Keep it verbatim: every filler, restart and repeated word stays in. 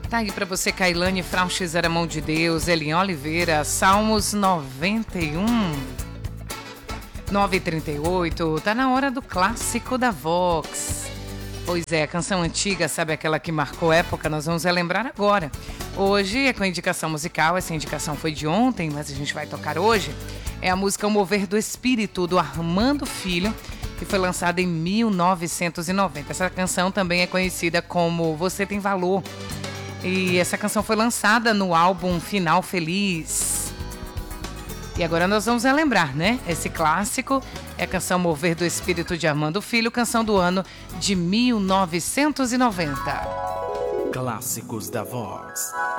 Tá aí pra você, Cailane Frauches, Era Mão de Deus, Elinho Oliveira, Salmos noventa e um, nove e trinta e oito, tá na hora do clássico da Vox. Pois é, canção antiga, sabe aquela que marcou época, nós vamos relembrar agora. Hoje é com indicação musical, essa indicação foi de ontem, mas a gente vai tocar hoje. É a música O Mover do Espírito, do Armando Filho, que foi lançada em mil novecentos e noventa. Essa canção também é conhecida como Você Tem Valor. E essa canção foi lançada no álbum Final Feliz. E agora nós vamos relembrar, né? Esse clássico é a canção Mover do Espírito de Armando Filho, canção do ano de mil novecentos e noventa. Clássicos da Vox.